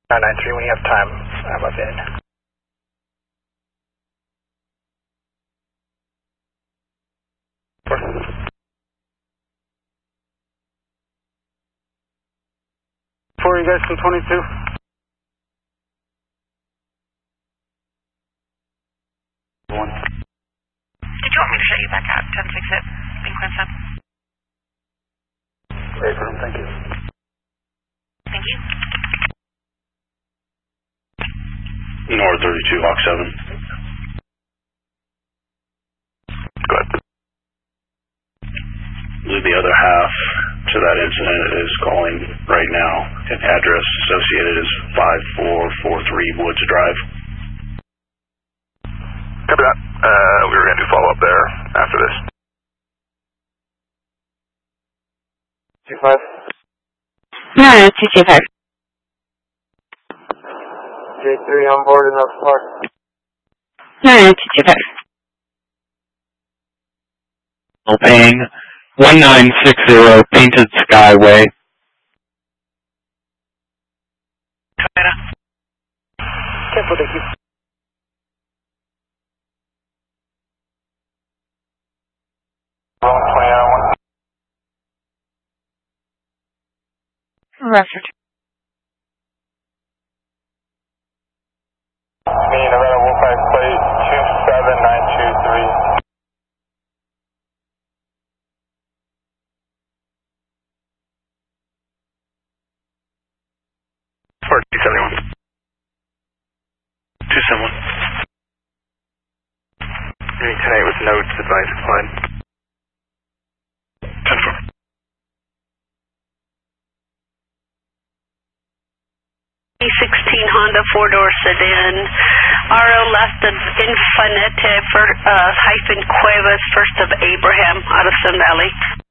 993, when you have time, I'm up in. For you guys from 22. Did you want me to shut you back out? 10-6 at Binquin Sub. Great room, thank you. Thank you. North 32, Hawk 7. Go ahead. The other half to that incident is calling right now. An address associated is 5443 Woods Drive. Copy that. We were going to do follow-up there after this. 25. No, 225. J3 on board in Oak Park. No, 225. Paying 1960 Painted Skyway. Toyota. Careful, thank you. Roger. Me, Nevada Wolfpack plate 27923. For 271. 271. Meeting tonight with notes, advice applied. 10-4. E16 Honda 4-door sedan. RO left the Infinite hyphen Cuevas, first of Abraham, out of Sun Valley.